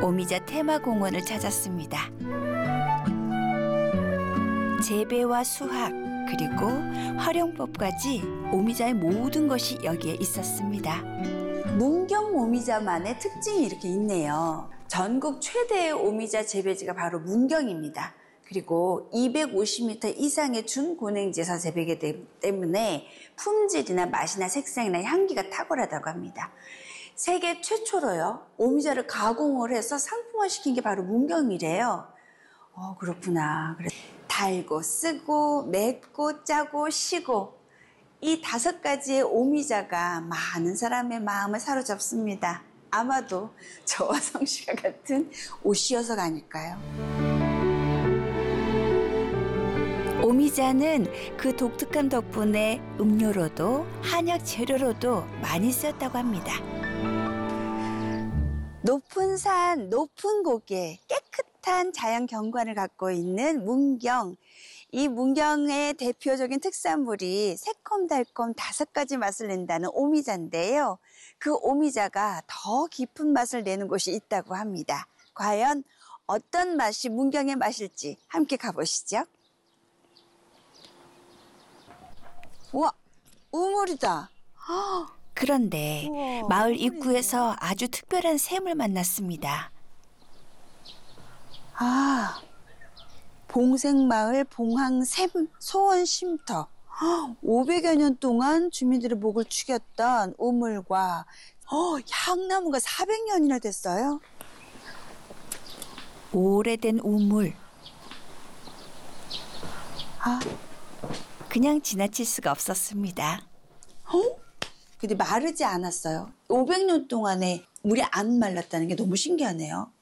오미자 테마공원을 찾았습니다. 재배와 수확 그리고 활용법까지 오미자의 모든 것이 여기에 있었습니다. 문경 오미자만의 특징이 이렇게 있네요. 전국 최대의 오미자 재배지가 바로 문경입니다. 그리고 250m 이상의 준고냉지에서 재배하기 때문에 품질이나 맛이나 색상이나 향기가 탁월하다고 합니다. 세계 최초로요, 오미자를 가공을 해서 상품화시킨 게 바로 문경이래요. 그렇구나. 달고 쓰고 맵고 짜고 시고 이 5가지의 오미자가 많은 사람의 마음을 사로잡습니다. 아마도 저와 성씨가 같은 옷이어서가 아닐까요? 오미자는 그 독특함 덕분에 음료로도 한약 재료로도 많이 쓰였다고 합니다. 높은 산, 높은 고개, 깨끗한 자연 경관을 갖고 있는 문경. 이 문경의 대표적인 특산물이 새콤달콤 5가지 맛을 낸다는 오미자인데요. 그 오미자가 더 깊은 맛을 내는 곳이 있다고 합니다. 과연 어떤 맛이 문경의 맛일지 함께 가보시죠. 우와, 우물이다. 그런데 우와, 마을 입구에서 아주 특별한 샘을 만났습니다. 봉생마을 봉항샘 소원쉼터. 500여 년 동안 주민들의 목을 축였던 우물과 향나무가 400년이나 됐어요. 오래된 우물. 그냥 지나칠 수가 없었습니다. 근데 마르지 않았어요. 500년 동안에 물이 안 말랐다는 게 너무 신기하네요.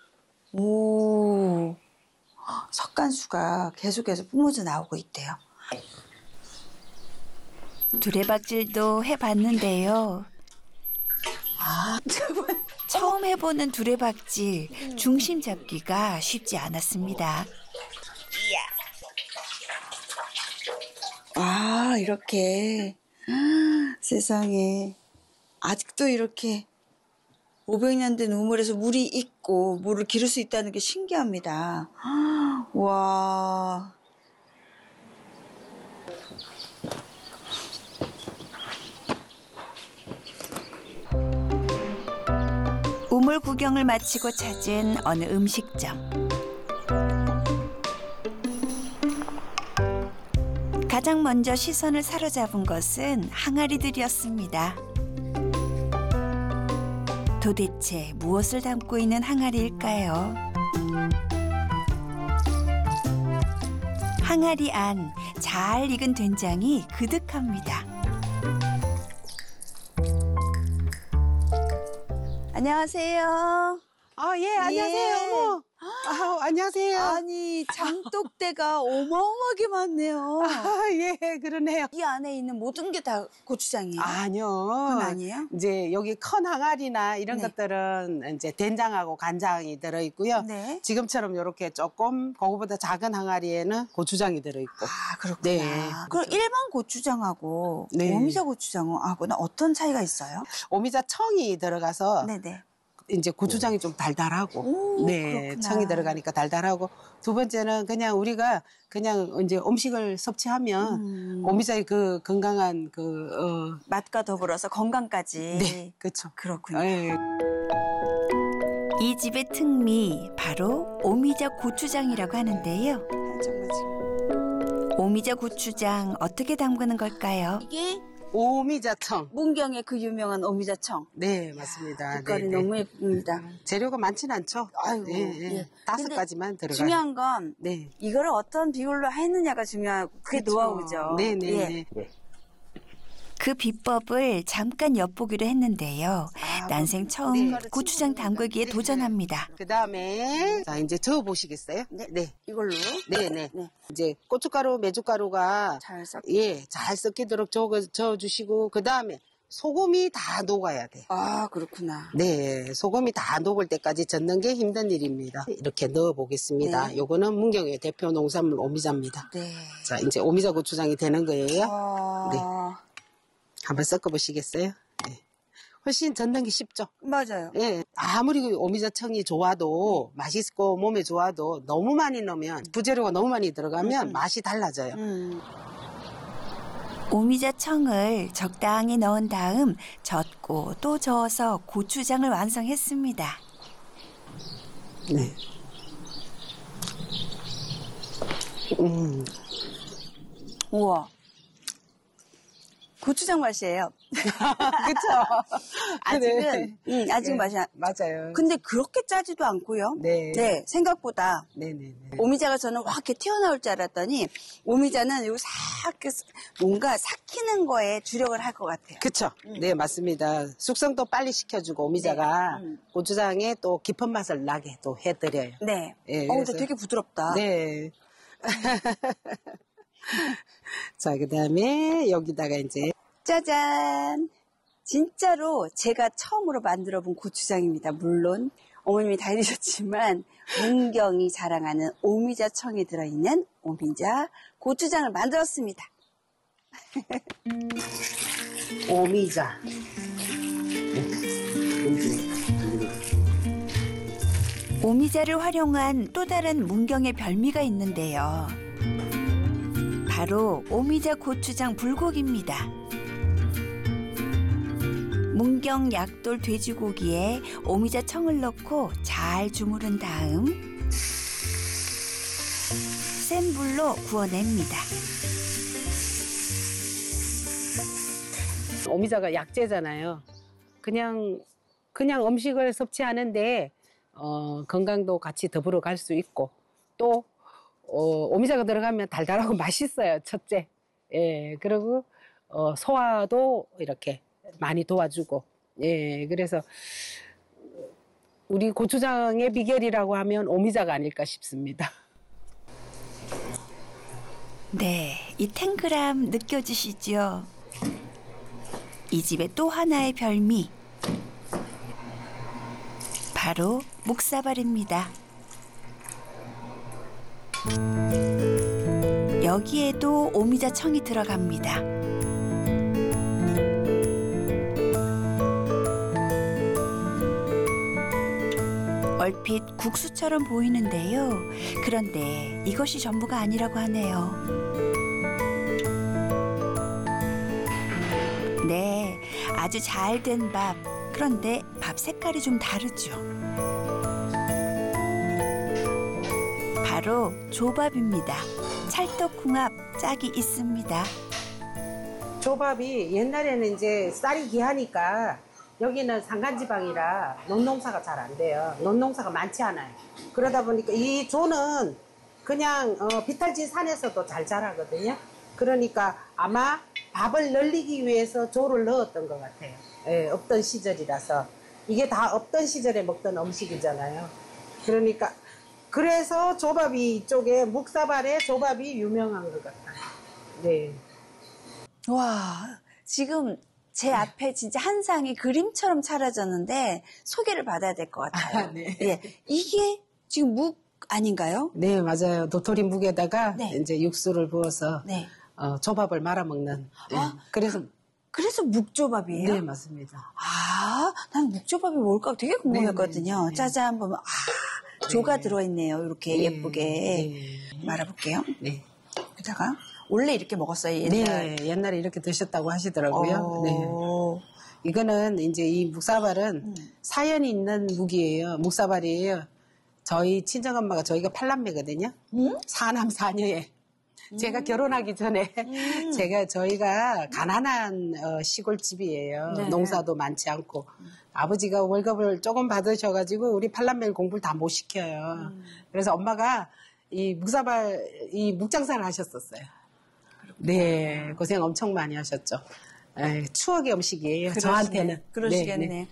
오, 석간수가 계속해서 뿜어져 나오고 있대요. 두레박질도 해봤는데요. 처음 해보는 두레박질, 중심 잡기가 쉽지 않았습니다. 이렇게. 세상에. 아직도 이렇게 500년 된 우물에서 물이 있고 물을 기를 수 있다는 게 신기합니다. 와. 우물 구경을 마치고 찾은 어느 음식점. 가장 먼저 시선을 사로잡은 것은 항아리들이었습니다. 도대체 무엇을 담고 있는 항아리일까요? 항아리 안 잘 익은 된장이 그득합니다. 안녕하세요. 예, 안녕하세요. 예. 어머. 안녕하세요. 아니, 장독대가 어마어마하게 많네요. 예, 그러네요. 이 안에 있는 모든 게 다 고추장이에요? 아니요. 그건 아니에요? 이제 여기 큰 항아리나 이런 네. 것들은 이제 된장하고 간장이 들어있고요. 네. 지금처럼 이렇게 조금 그거보다 작은 항아리에는 고추장이 들어있고. 그렇구나. 네. 그럼 일반 고추장하고 네. 오미자 고추장하고는 어떤 차이가 있어요? 오미자 청이 들어가서 네네. 이제 고추장이 좀 달달하고. 오, 네. 그렇구나. 청이 들어가니까 달달하고. 두 번째는 그냥 우리가 그냥 이제 음식을 섭취하면 오미자의 그 건강한 맛과 더불어서 건강까지. 네. 그렇죠. 그렇군요. 예. 이 집의 특미 바로 오미자 고추장이라고 하는데요. 정말 지금. 오미자 고추장 어떻게 담그는 걸까요? 이게 오미자청. 문경의 그 유명한 오미자청. 네, 맞습니다. 색깔이 네, 네. 너무 예쁩니다. 재료가 많진 않죠. 아이고, 예, 예. 예. 5가지만 들어가요. 중요한 건 네. 이거를 어떤 비율로 했느냐가 중요하고 그게 그렇죠. 노하우죠. 네, 네, 예. 네. 그 비법을 잠깐 엿보기로 했는데요. 난생 처음 네. 고추장 담그기에 네, 도전합니다. 그다음에 자, 이제 저어 보시겠어요? 네. 이걸로. 네, 네. 네. 이제 고춧가루, 메주가루가 잘 섞. 예, 잘 섞이도록 저어 주시고 그다음에 소금이 다 녹아야 돼요. 그렇구나. 네, 소금이 다 녹을 때까지 젓는 게 힘든 일입니다. 이렇게 넣어 보겠습니다. 네. 요거는 문경의 대표 농산물 오미자입니다. 네. 자, 이제 오미자 고추장이 되는 거예요. 네. 한번 섞어 보시겠어요? 네. 훨씬 젓는 게 쉽죠. 맞아요. 예, 아무리 그 오미자청이 좋아도 맛있고 몸에 좋아도 너무 많이 넣으면 부재료가 너무 많이 들어가면 맛이 달라져요. 오미자청을 적당히 넣은 다음 젓고 또 저어서 고추장을 완성했습니다. 네. 우와. 고추장 맛이에요. 그쵸? 아직은, 아직 네, 맛이 맞아요. 근데 그렇게 짜지도 않고요. 네. 네, 생각보다. 네네네. 오미자가 저는 확 이렇게 튀어나올 줄 알았더니 오미자는 요 싹 뭔가 삭히는 거에 주력을 할 것 같아요. 그쵸? 네, 맞습니다. 숙성도 빨리 시켜주고 오미자가 고추장에 또 깊은 맛을 나게 또 해드려요. 네. 예, 근데 그래서- 되게 부드럽다. 네. 자, 그 다음에 여기다가 이제 짜잔. 진짜로 제가 처음으로 만들어 본 고추장입니다. 물론 어머님이 다 해주셨지만 문경이 자랑하는 오미자청이 들어있는 오미자 고추장을 만들었습니다. 오미자. 오미자를 활용한 또 다른 문경의 별미가 있는데요. 바로 오미자 고추장 불고기입니다. 문경 약돌 돼지고기에 오미자청을 넣고 잘 주무른 다음 센 불로 구워냅니다. 오미자가 약재잖아요. 그냥 음식을 섭취하는데 건강도 같이 더불어 갈 수 있고 또 오미자가 들어가면 달달하고 맛있어요. 첫째. 예, 그리고 소화도 이렇게 많이 도와주고. 예, 그래서 우리 고추장의 비결이라고 하면 오미자가 아닐까 싶습니다. 네, 이 탱글함 느껴지시죠? 이 집의 또 하나의 별미, 바로 묵사발입니다. 여기에도 오미자청이 들어갑니다. 얼핏 국수처럼 보이는데요. 그런데 이것이 전부가 아니라고 하네요. 네, 아주 잘 된 밥. 그런데 밥 색깔이 좀 다르죠. 바로 조밥입니다. 찰떡궁합 짝이 있습니다. 조밥이 옛날에는 이제 쌀이 귀하니까 여기는 산간지방이라 논농사가 잘 안 돼요. 논농사가 많지 않아요. 그러다 보니까 이 조는 그냥 비탈진 산에서도 잘 자라거든요. 그러니까 아마 밥을 널리기 위해서 조를 넣었던 것 같아요. 예, 없던 시절이라서. 이게 다 없던 시절에 먹던 음식이잖아요. 그러니까 그래서 조밥이 이쪽에 묵사발에 조밥이 유명한 것 같아요. 네. 와, 지금 제 앞에 진짜 한 상이 그림처럼 차려졌는데 소개를 받아야 될 것 같아요. 네. 예, 이게 지금 묵 아닌가요? 네, 맞아요. 도토리 묵에다가 네. 이제 육수를 부어서 네. 조밥을 말아 먹는. 네. 그래서 묵조밥이에요? 네, 맞습니다. 아, 난 묵조밥이 뭘까 되게 궁금했거든요. 네, 네. 짜잔 보면 조가 들어있네요. 이렇게 네, 예쁘게 네. 말아볼게요. 네. 여기다가 원래 이렇게 먹었어요. 옛날. 네, 옛날에 이렇게 드셨다고 하시더라고요. 네. 이거는 이제 이 묵사발은 사연이 있는 묵이에요. 묵사발이에요. 저희 친정엄마가 저희가 8남매거든요. 사남 사녀에. 제가 결혼하기 전에 저희가 가난한 시골집이에요. 네. 농사도 많지 않고 아버지가 월급을 조금 받으셔가지고 우리 8남매를 공부를 다 못 시켜요. 그래서 엄마가 이 묵장사를 하셨었어요. 네, 고생 엄청 많이 하셨죠. 에이, 추억의 음식이에요. 저한테는. 그러시겠네. 네,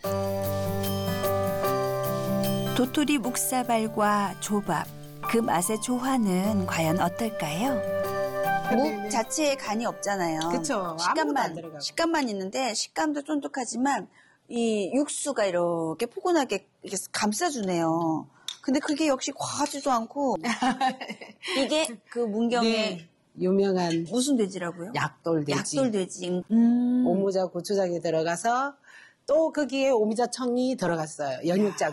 도토리 묵사발과 조밥, 그 맛의 조화는 과연 어떨까요? 묵 자체에 간이 없잖아요. 그쵸. 아무것도 안 들어가고. 식감만 있는데 식감도 쫀득하지만 이 육수가 이렇게 포근하게 이렇게 감싸주네요. 근데 그게 역시 과하지도 않고 이게 그 문경의 네, 유명한 무슨 돼지라고요? 약돌돼지. 약돌돼지. 오무자 고추장이 들어가서 또 거기에 오미자청이 들어갔어요. 연육자